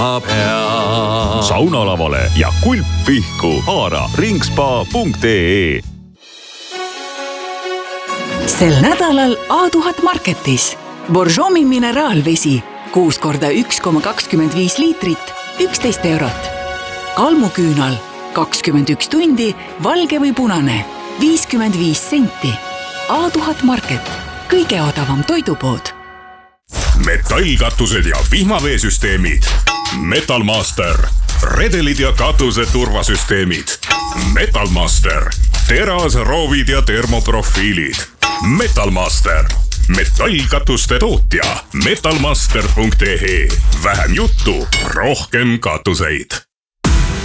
saunalavale ja kulp pihku. Haara ringspa.ee. Sel nädalal A1000 Marketis Borjomi mineraalvesi 6 korda 1,25 liitrit 11 eurot. Kalmuküünal 21 tundi, valge või punane 55 senti. A1000 Market, kõige odavam toidupood. Metallkatused ja vihmaveesüsteemid. Metalmaster. Redelid ja katuse turvasüsteemid. Metalmaster. Terasroovid ja termoprofiilid. Metalmaster. Metallkatuste tootja. Metalmaster.ee. Vähem juttu, rohkem katuseid.